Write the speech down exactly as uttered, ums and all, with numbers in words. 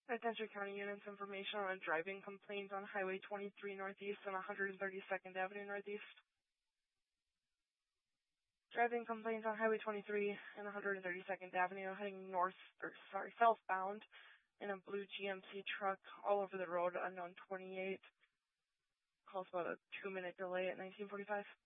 Attention County units, information on a driving complaint on Highway twenty-three Northeast and one hundred thirty-second Avenue Northeast. Driving complaint on Highway twenty-three and one hundred thirty-second Avenue, heading north, or sorry, southbound in a blue G M C truck all over the road, unknown twenty-eight. Calls about a two-minute delay at nineteen forty-five.